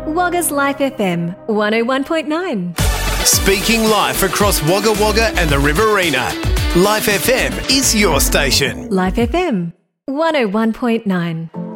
Wagga's Life FM 101.9. Speaking life across Wagga Wagga and the Riverina. Life FM is your station. Life FM 101.9.